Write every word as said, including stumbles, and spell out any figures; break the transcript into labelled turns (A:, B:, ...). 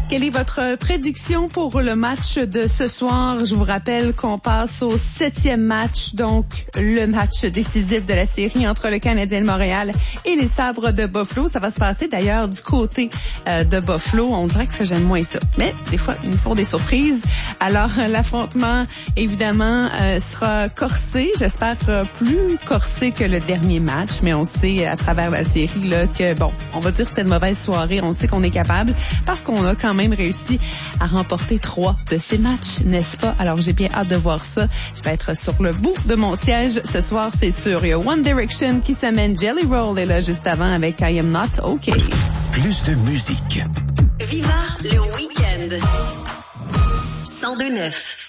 A: Quelle est votre prédiction pour le match de ce soir? Je vous rappelle qu'on passe au septième match, donc le match décisif de la série entre le Canadien de Montréal et les Sabres de Buffalo. Ça va se passer d'ailleurs du côté euh, de Buffalo. On dirait que ça j'aime moins ça. Mais des fois, il nous faut des surprises. Alors, euh, l'affrontement, évidemment, euh, sera corsé. J'espère euh, plus corsé que le dernier match. Mais on sait à travers la série là que, bon, on va dire que c'était une mauvaise soirée. On sait qu'on est capable parce qu'on a quand même réussi à remporter trois de ces matchs, n'est-ce pas? Alors, j'ai bien hâte de voir ça. Je vais être sur le bout de mon siège ce soir, c'est sûr. Il y a One Direction qui s'amène. Jelly Roll est là juste avant avec I Am Not OK.
B: Plus de musique.
C: Viva le week-end. cent deux neuf